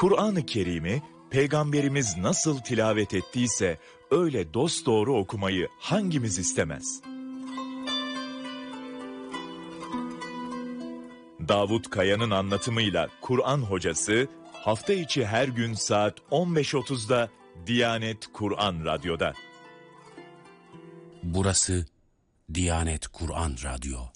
Kur'an-ı Kerim'i Peygamberimiz nasıl tilavet ettiyse öyle dosdoğru okumayı hangimiz istemez? Davut Kaya'nın anlatımıyla Kur'an Hocası hafta içi her gün saat 15.30'da Diyanet Kur'an Radyo'da. Burası Diyanet Kur'an Radyo.